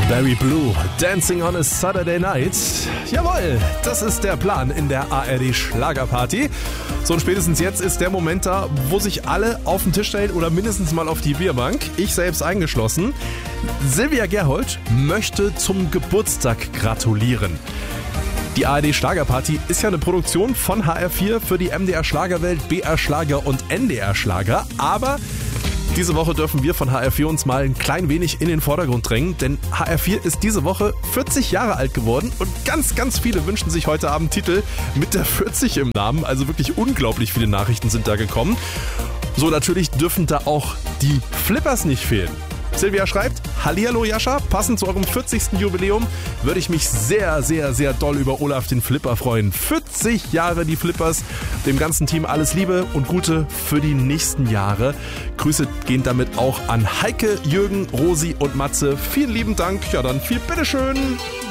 Barry Blue, Dancing on a Saturday Night. Jawohl, das ist der Plan in der ARD Schlagerparty. So, und spätestens jetzt ist der Moment da, wo sich alle auf den Tisch stellen oder mindestens mal auf die Bierbank. Ich selbst eingeschlossen. Silvia Gerhold möchte zum Geburtstag gratulieren. Die ARD Schlagerparty ist ja eine Produktion von HR4 für die MDR Schlagerwelt, BR Schlager und NDR Schlager. Aber diese Woche dürfen wir von HR4 uns mal ein klein wenig in den Vordergrund drängen, denn HR4 ist diese Woche 40 Jahre alt geworden und ganz, ganz viele wünschen sich heute Abend Titel mit der 40 im Namen. Also wirklich unglaublich viele Nachrichten sind da gekommen. So, natürlich dürfen da auch die Flippers nicht fehlen. Silvia schreibt: Hallihallo Jascha, passend zu eurem 40. Jubiläum würde ich mich sehr, sehr, sehr doll über Olaf den Flipper freuen. 40 Jahre die Flippers, dem ganzen Team alles Liebe und Gute für die nächsten Jahre. Grüße gehen damit auch an Heike, Jürgen, Rosi und Matze. Vielen lieben Dank, ja dann viel bitteschön.